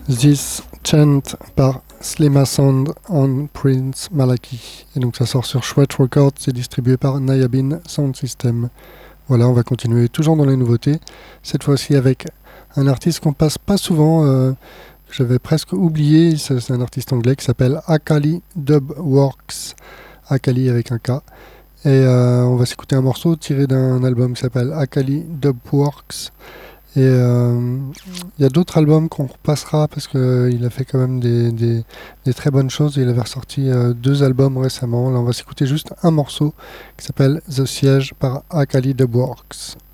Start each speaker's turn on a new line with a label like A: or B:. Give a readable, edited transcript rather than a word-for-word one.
A: This Chant par Slema Sound and Prince Malaki. Et donc ça sort sur Shwet Records, c'est distribué par Nayabin Sound System. Voilà, on va continuer toujours dans les nouveautés. Cette fois-ci avec un artiste qu'on passe pas souvent, que j'avais presque oublié. C'est un artiste anglais qui s'appelle Akali Dubworks. Akali avec un K. Et on va s'écouter un morceau tiré d'un album qui s'appelle Akali Dubworks. Et il y a d'autres albums qu'on repassera parce qu'il a fait quand même des très bonnes choses. Il avait ressorti 2 albums récemment. Là, on va s'écouter juste un morceau qui s'appelle The Siege par Akali Dubworks.